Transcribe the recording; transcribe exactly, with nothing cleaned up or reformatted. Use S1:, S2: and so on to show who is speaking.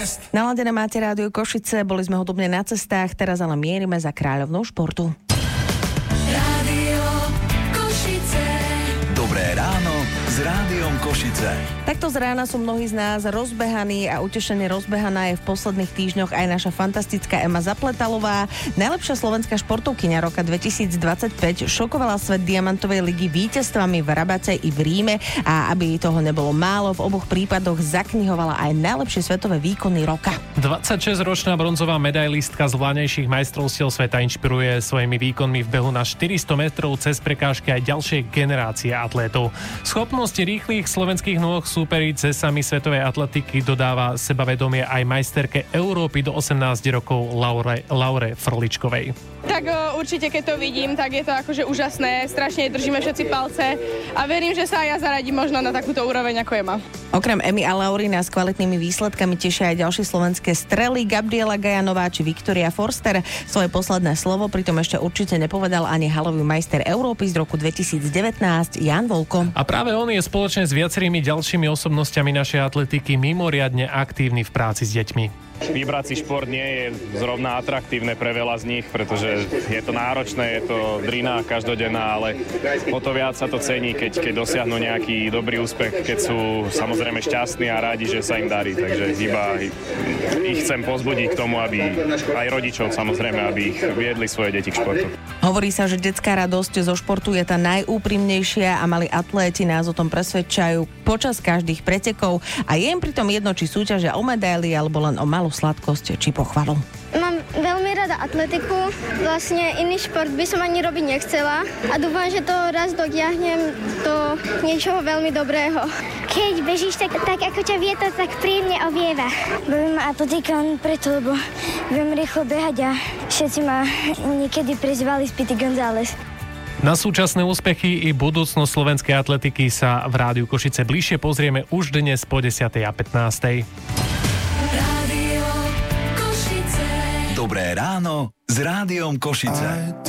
S1: Podcast.
S2: Naladené máte Rádio Košice, boli sme hudobne na cestách, teraz ale mierime za kráľovnou športu.
S1: Rádio Košice. Dobré ráno s Rádiom Košice.
S2: Takto z rána sú mnohí z nás rozbehaní a utešene rozbehaná je v posledných týždňoch aj naša fantastická Ema Zapletalová. Najlepšia slovenská športovkyňa roka dvetisícdvadsaťpäť šokovala svet diamantovej ligy víťazstvami v Rabate i v Ríme a aby toho nebolo málo, v oboch prípadoch zaknihovala aj najlepšie svetové výkony roka.
S3: dvadsaťšesťročná bronzová medailistka z vládnejších majstrovstiev sveta inšpiruje svojimi výkonmi v behu na štyristo metrov cez prekážky aj ďalšie generácie atlétov. Schopnosti rýchlych slovenských nôh súperiť cez sami svetovej atletiky dodáva sebavedomie aj majsterke Európy do osemnásť rokov Laure, Laure Frličkovej.
S4: Tak o, určite, keď to vidím, tak je to akože úžasné. Strašne držíme všetci palce a verím, že sa aj ja zaradím možno na takúto úroveň ako Ema.
S2: Okrem Emy a Laury nás kvalitnými výsledkami tešia aj ďalšie slovenské strely. Gabriela Gajanová či Viktoria Forster. Svoje posledné slovo pritom ešte určite nepovedal ani halový majster Európy z roku dvetisícdevätnásť Jan Volko.
S3: A práve on je spoločne s viacerými ďalšími osobnostiami našej atletiky mimoriadne aktívny v práci s deťmi.
S5: Vybrať si šport nie je zrovna atraktívne pre veľa z nich, pretože je to náročné, je to drina každodenná, ale o to viac sa to cení, keď, keď dosiahnu nejaký dobrý úspech, keď sú samozrejme šťastní a rádi, že sa im darí. Takže iba ich chcem pozbudiť k tomu, aby aj rodičov samozrejme, aby ich viedli svoje deti k športu.
S2: Hovorí sa, že detská radosť zo športu je tá najúprimnejšia a mali atléti nás o tom presvedčajú počas každých pretekov a je im pritom jedno, či súťažia o medaily alebo len o malú sladkosť či pochvalu.
S6: Mám veľmi rada atletiku, vlastne iný šport by som ani robiť nechcela a dúfam, že to raz dotiahnem do niečoho veľmi dobrého.
S7: Keď bežíš tak, tak ako ťa vietor tak príjemne ovieva. Baví ma atletika preto, lebo viem rýchlo behať a všetci ma niekedy prezývali Speedy González.
S3: Na súčasné úspechy i budúcnosť slovenskej atletiky sa v Rádiu Košice bližšie pozrieme už dnes po desiatej a pätnástej.
S1: Dobré ráno s Rádiom Košice.